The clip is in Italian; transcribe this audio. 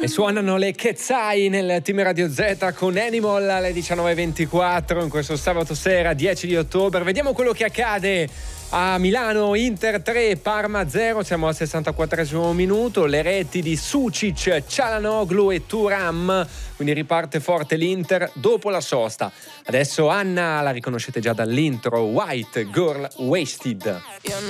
E suonano le Kezzai nel Team Radio Z con Animal alle 19:24 in questo sabato sera 10 di ottobre. Vediamo quello che accade a Milano. Inter 3, Parma 0, siamo al 64esimo minuto. Le reti di Sucic, Çalhanoğlu e Thuram, quindi riparte forte l'Inter dopo la sosta. Adesso Anna, la riconoscete già dall'intro, White Girl Wasted.